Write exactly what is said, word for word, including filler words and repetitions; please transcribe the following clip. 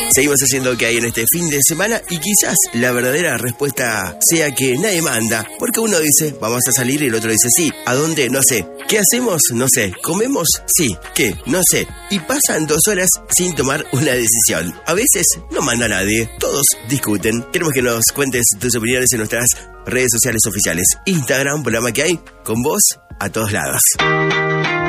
Seguimos haciendo que hay en este fin de semana y quizás la verdadera respuesta sea que nadie manda, porque uno dice, vamos a salir y el otro dice, sí. ¿A dónde? No sé. ¿Qué hacemos? No sé. ¿Comemos? Sí. ¿Qué? No sé. Y pasan dos horas sin tomar una decisión. A veces no manda nadie. Todos discuten. Queremos que nos cuentes tus opiniones en nuestras redes sociales oficiales. Instagram, programa que hay, con vos a todos lados.